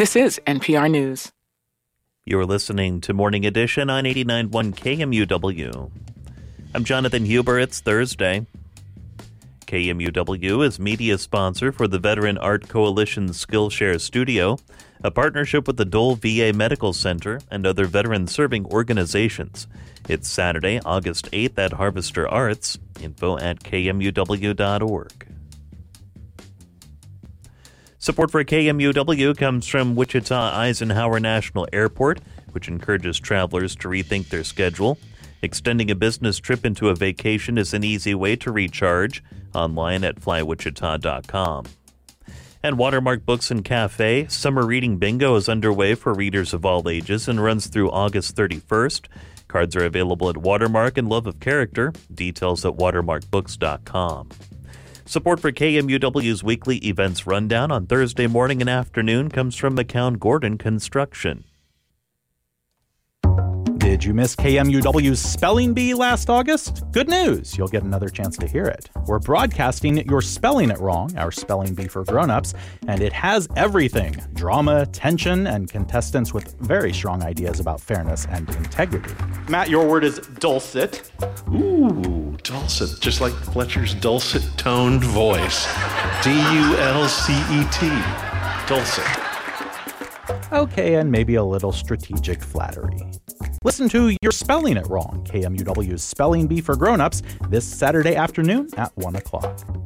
This is NPR News. You're listening to Morning Edition on 89.1 KMUW. I'm Jonathan Huber. It's Thursday. KMUW is media sponsor for the Veteran Art Coalition Skillshare Studio, a partnership with the Dole VA Medical Center and other veteran-serving organizations. It's Saturday, August 8th at Harvester Arts. Info at kmuw.org. Support for KMUW comes from Wichita Eisenhower National Airport, which encourages travelers to rethink their schedule. Extending a business trip into a vacation is an easy way to recharge. Online at flywichita.com. And Watermark Books and Cafe, Summer Reading Bingo is underway for readers of all ages and runs through August 31st. Cards are available at Watermark and Love of Character. Details at watermarkbooks.com. Support for KMUW's weekly events rundown on Thursday morning and afternoon comes from McCown Gordon Construction. Did you miss KMUW's Spelling Bee last August? Good news, you'll get another chance to hear it. We're broadcasting You're Spelling It Wrong, our spelling bee for grown-ups, and it has everything: drama, tension, and contestants with very strong ideas about fairness and integrity. Matt, your word is dulcet. Ooh, dulcet, just like Fletcher's dulcet-toned voice. D-U-L-C-E-T, dulcet. Okay, and maybe a little strategic flattery. Listen to You're Spelling It Wrong, KMUW's Spelling Bee for Grown-Ups, this Saturday afternoon at 1 o'clock.